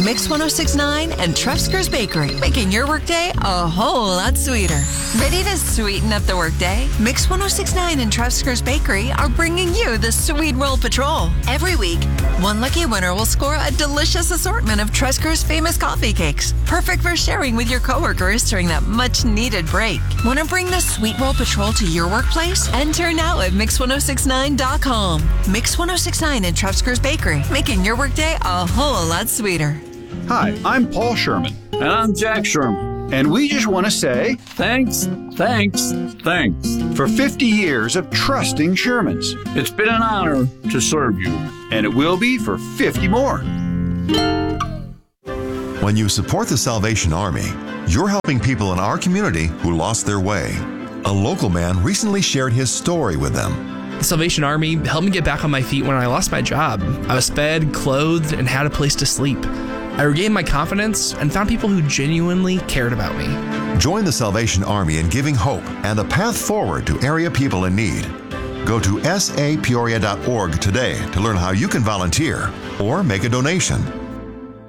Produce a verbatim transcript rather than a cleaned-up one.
Mix one oh six point nine and Trefsker's Bakery, making your workday a whole lot sweeter. Ready to sweeten up the workday? Mix one oh six point nine and Trefsker's Bakery are bringing you the Sweet Roll Patrol. Every week, one lucky winner will score a delicious assortment of Trefsker's famous coffee cakes, perfect for sharing with your coworkers during that much-needed break. Want to bring the Sweet Roll Patrol to your workplace? Enter now at mix one oh six nine dot com. Mix one oh six point nine and Trefsker's Bakery, making your workday a whole lot sweeter. Hi, I'm Paul Sherman. And I'm Jack Sherman. And we just want to say thanks, thanks, thanks for fifty years of trusting Shermans. It's been an honor to serve you. And it will be for fifty more. When you support the Salvation Army, you're helping people in our community who lost their way. A local man recently shared his story with them. The Salvation Army helped me get back on my feet when I lost my job. I was fed, clothed, and had a place to sleep. I regained my confidence and found people who genuinely cared about me. Join the Salvation Army in giving hope and the path forward to area people in need. Go to s a peoria dot org today to learn how you can volunteer or make a donation.